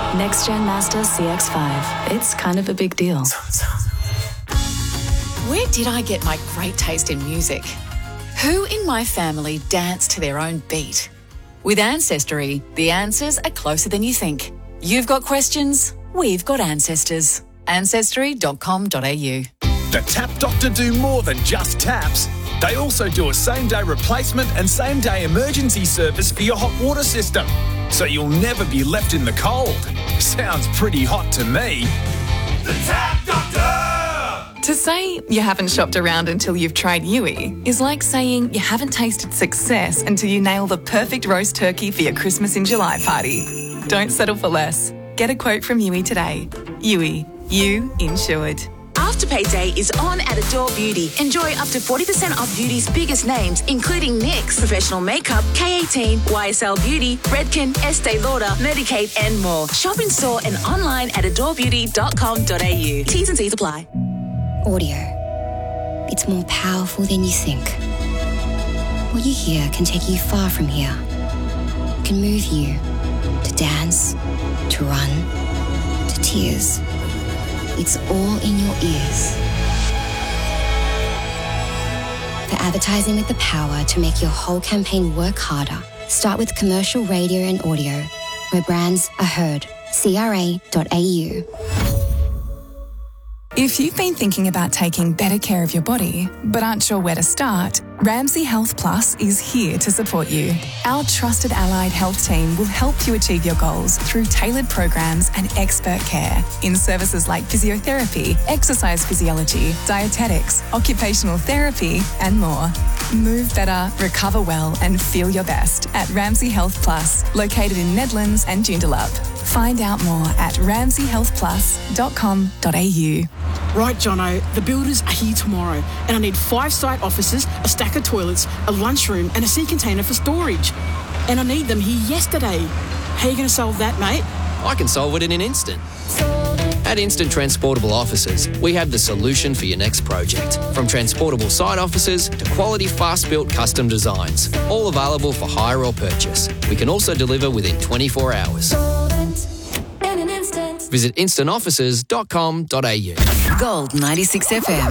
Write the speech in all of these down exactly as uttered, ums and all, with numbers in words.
Next Gen Mazda C X five. It's kind of a big deal. Where did I get my great taste in music? Who in my family danced to their own beat? With Ancestry, the answers are closer than you think. You've got questions, we've got ancestors. ancestry dot com dot a u. The Tap Doctor do more than just taps. They also do a same-day replacement and same-day emergency service for your hot water system, so you'll never be left in the cold. Sounds pretty hot to me. The Tap Doctor! To say you haven't shopped around until you've tried Yui is like saying you haven't tasted success until you nail the perfect roast turkey for your Christmas in July party. Don't settle for less. Get a quote from Yui today. Yui, you insured. Afterpay Day is on at Adore Beauty. Enjoy up to forty percent off beauty's biggest names, including NYX, Professional Makeup, K eighteen, Y S L Beauty, Redken, Estee Lauder, Medik eight and more. Shop in store and online at adore beauty dot com dot a u. T's and C's apply. Audio. It's more powerful than you think. What you hear can take you far from here. It can move you to dance, to run, to tears. It's all in your ears. For advertising with the power to make your whole campaign work harder, start with commercial radio and audio, where brands are heard. C R A dot A U. If you've been thinking about taking better care of your body, but aren't sure where to start, Ramsay Health Plus is here to support you. Our trusted allied health team will help you achieve your goals through tailored programs and expert care in services like physiotherapy, exercise physiology, dietetics, occupational therapy, and more. Move better, recover well, and feel your best at Ramsay Health Plus, located in Nedlands and Joondalup. Find out more at ramsay health plus dot com dot a u. Right, Jono, the builders are here tomorrow, and I need five site offices, a stack of toilets, a lunchroom, and a sea container for storage. And I need them here yesterday. How are you going to solve that, mate? I can solve it in an instant. At Instant Transportable Offices, we have the solution for your next project. From transportable site offices to quality fast-built custom designs, all available for hire or purchase. We can also deliver within twenty-four hours. Visit instant offices dot com dot a u. Gold ninety-six F M.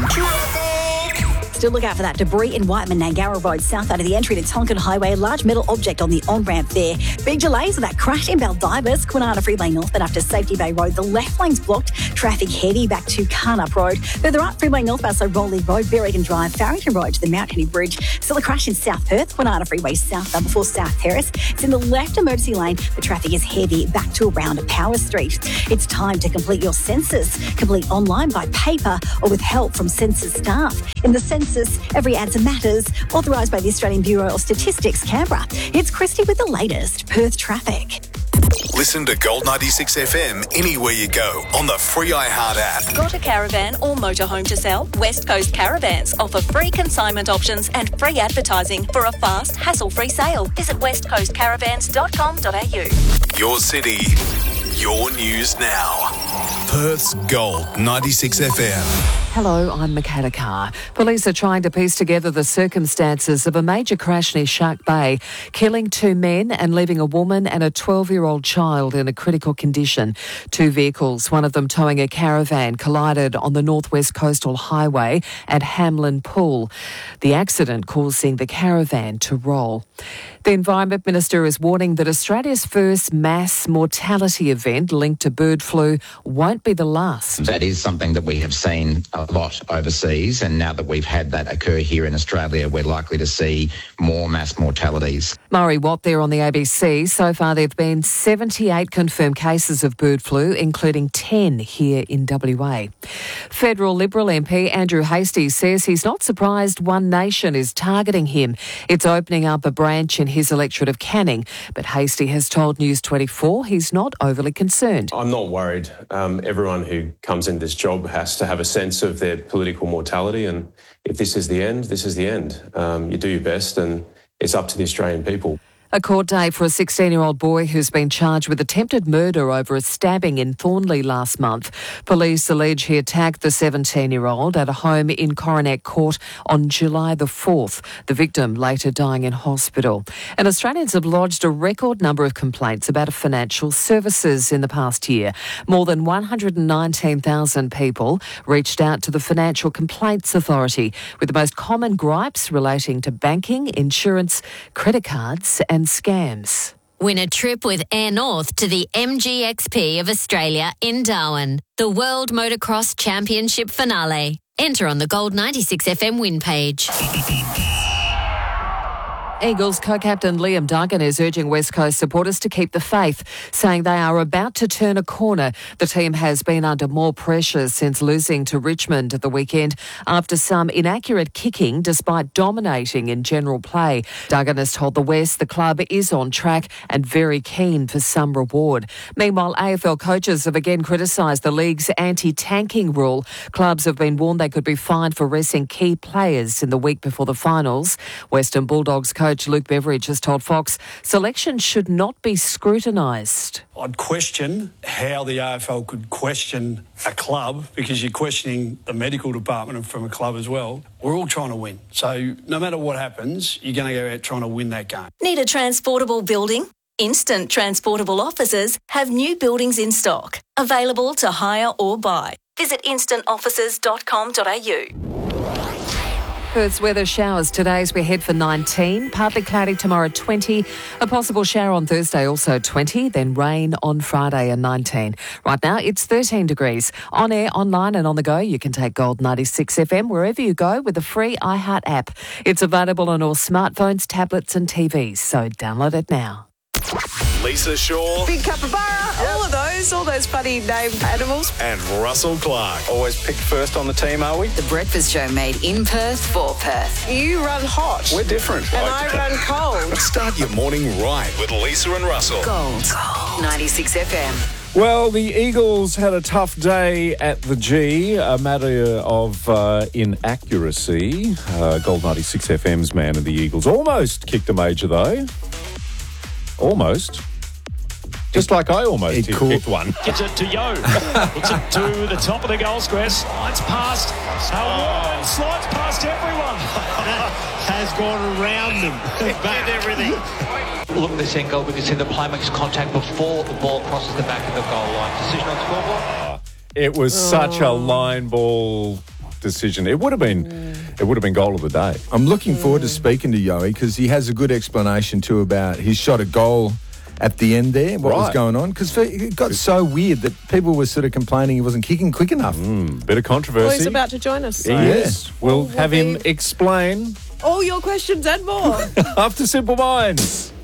Still look out for that debris in Whiteman, Nangara Road, south out of the entry to Tonkin Highway. A large metal object on the on-ramp there. Big delays of that crash in Baldivis, Kwinana Freeway northbound after Safety Bay Road. The left lane's blocked. Traffic heavy back to Carnup Road. Further up, Freeway northbound, so Rowley Road, Berrigan Drive, Farrington Road to the Mount Henry Bridge. Still a crash in South Perth, Kwinana Freeway southbound before South Terrace. It's in the left emergency lane. The traffic is heavy back to around Power Street. It's time to complete your census. Complete online by paper or with help from census staff. In the census, every answer matters. Authorised by the Australian Bureau of Statistics, Canberra. It's Christy with the latest Perth traffic. Listen to Gold ninety-six F M anywhere you go on the free iHeart app. Got a caravan or motorhome to sell? West Coast Caravans offer free consignment options and free advertising for a fast, hassle-free sale. Visit west coast caravans dot com dot a u. Your city, your news now. Perth's Gold ninety-six F M. Hello, I'm Michaela Carr. Police are trying to piece together the circumstances of a major crash near Shark Bay, killing two men and leaving a woman and a twelve-year-old child in a critical condition. Two vehicles, one of them towing a caravan, collided on the Northwest Coastal Highway at Hamlin Pool. The accident causing the caravan to roll. The Environment Minister is warning that Australia's first mass mortality event linked to bird flu won't be the last. That is something that we have seen a lot overseas, and now that we've had that occur here in Australia, we're likely to see more mass mortalities. Murray Watt there on the A B C. So far there have been seventy-eight confirmed cases of bird flu, including ten here in W A. Federal Liberal M P Andrew Hastie says he's not surprised One Nation is targeting him. It's opening up a branch in his electorate of Canning, but Hastie has told News twenty-four he's not overly concerned. I'm not worried. Um, everyone who comes into this job has to have a sense of their political mortality, and if this is the end, this is the end. Um, you do your best, and it's up to the Australian people. A court day for a sixteen-year-old boy who's been charged with attempted murder over a stabbing in Thornley last month. Police allege he attacked the seventeen-year-old at a home in Coronet Court on July the fourth, the victim later dying in hospital. And Australians have lodged a record number of complaints about financial services in the past year. More than one hundred nineteen thousand people reached out to the Financial Complaints Authority, with the most common gripes relating to banking, insurance, credit cards and scams. Win a trip with Air North to the M G X P of Australia in Darwin, the World Motocross Championship finale. Enter on the Gold ninety-six F M win page. Eagles co-captain Liam Duggan is urging West Coast supporters to keep the faith, saying they are about to turn a corner. The team has been under more pressure since losing to Richmond at the weekend after some inaccurate kicking despite dominating in general play. Duggan has told the West the club is on track and very keen for some reward. Meanwhile, A F L coaches have again criticised the league's anti-tanking rule. Clubs have been warned they could be fined for resting key players in the week before the finals. Western Bulldogs coach Coach Luke Beveridge has told Fox selection should not be scrutinised. I'd question how the A F L could question a club, because you're questioning the medical department from a club as well. We're all trying to win. So no matter what happens, you're going to go out trying to win that game. Need a transportable building? Instant Transportable Offices have new buildings in stock, available to hire or buy. Visit instant offices dot com dot a u. Perth's weather showers today as we head for nineteen, partly cloudy tomorrow twenty, a possible shower on Thursday also twenty, then rain on Friday and nineteen. Right now it's thirteen degrees. On air, online and on the go, you can take Gold ninety-six F M wherever you go with the free iHeart app. It's available on all smartphones, tablets and T Vs, so download it now. Lisa Shaw. Big Capybara, yep. all of those, all those funny named animals. And Russell Clark. Always picked first on the team, are we? The Breakfast Show made in Perth for Perth. You run hot. We're different. And I run cold. Start your morning right with Lisa and Russell. Gold. Gold. ninety-six F M. Well, the Eagles had a tough day at the G, a matter of uh, inaccuracy. Uh, Gold ninety-six F M's man of the Eagles almost kicked a major, though. Almost. Just like I almost it hit, cool. kicked one. Gets it to Yo. Puts it to the top of the goal square. Slides past. Oh. Slides past everyone. Has gone around them. Back everything. Look at this end goal. We can see the play makes contact before the ball crosses the back of the goal line. Decision on scoreboard. It was oh. such a line ball decision. It would have been mm. it would have been goal of the day. I'm looking mm. forward to speaking to Yoey because he has a good explanation too about his shot at goal at the end there, what right. was going on, because it got so weird that people were sort of complaining he wasn't kicking quick enough. Mm, bit of controversy. Well, he's about to join us. So. Yes. We'll, we'll have him explain all your questions and more after Simple Minds.